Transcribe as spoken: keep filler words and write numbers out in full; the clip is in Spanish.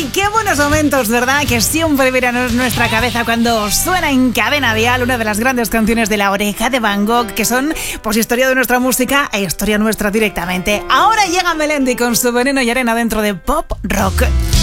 qué buenos momentos, ¿verdad? Que siempre vienen a nuestra cabeza cuando suena en Cadena Dial una de las grandes canciones de La Oreja de Van Gogh, que son pues historia de nuestra música e historia nuestra directamente. Ahora llega Melendi con su Veneno y Arena dentro de Pop Rock.